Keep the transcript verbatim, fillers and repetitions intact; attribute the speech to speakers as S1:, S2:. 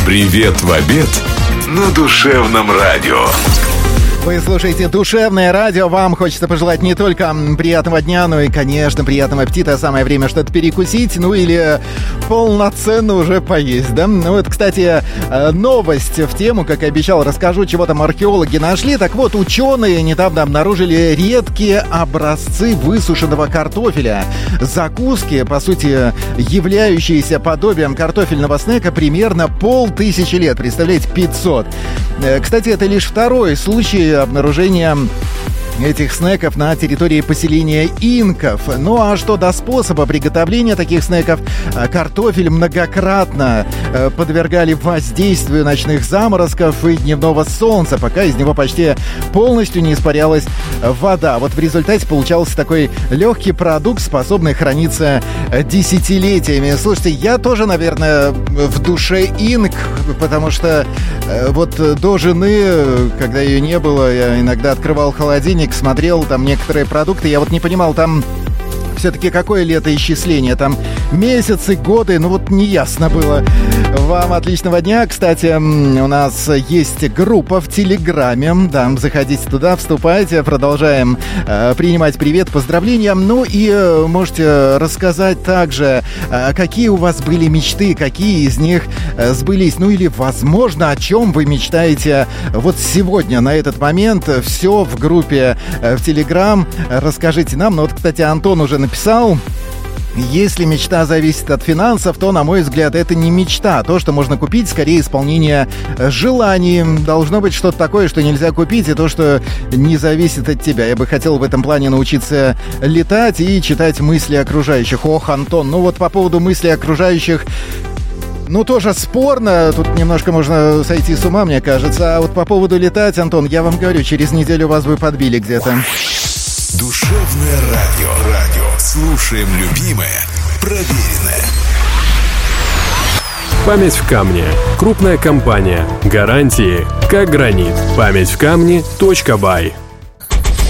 S1: Привет в обед на душевном радио.
S2: Вы слушаете «Душевное радио». Вам хочется пожелать не только приятного дня, но и, конечно, приятного аппетита. Самое время что-то перекусить, ну или полноценно уже поесть, да? Ну вот, кстати, новость в тему, как и обещал, расскажу, чего там археологи нашли. Так вот, ученые недавно обнаружили редкие образцы высушенного картофеля. Закуски, по сути, являющиеся подобием картофельного снека, примерно полтысячи лет. Представляете, пятьсот. Кстати, это лишь второй случай обнаружения этих снеков на территории поселения инков. Ну а что до способа приготовления таких снеков, картофель многократно подвергали воздействию ночных заморозков и дневного солнца, пока из него почти полностью не испарялась вода. Вот в результате получался такой легкий продукт, способный храниться десятилетиями. Слушайте, я тоже, наверное, в душе инк, потому что вот до жены, когда ее не было, я иногда открывал холодильник, смотрел там некоторые продукты, я вот не понимал, там все-таки какое летоисчисление, там месяцы, годы, ну вот неясно было. Вам отличного дня. Кстати, у нас есть группа в Телеграме, да, заходите туда, вступайте, продолжаем э, принимать привет, поздравления. Ну и э, можете рассказать также, э, какие у вас были мечты, какие из них э, сбылись, ну или, возможно, о чем вы мечтаете вот сегодня, на этот момент. Все в группе э, в Телеграм, расскажите нам. Ну вот, кстати, Антон уже написал: если мечта зависит от финансов, то, на мой взгляд, это не мечта. То, что можно купить, скорее исполнение желаний. Должно быть что-то такое, что нельзя купить, и то, что не зависит от тебя. Я бы хотел в этом плане научиться летать и читать мысли окружающих. Ох, Антон, ну вот по поводу мыслей окружающих, ну, тоже спорно. Тут немножко можно сойти с ума, мне кажется. А вот по поводу летать, Антон, я вам говорю, через неделю вас бы подбили где-то.
S1: Душевное радио. Радио. Слушаем любимое, проверенное.
S3: Память в камне. Крупная компания. Гарантии как гранит. Память в камне точка бай.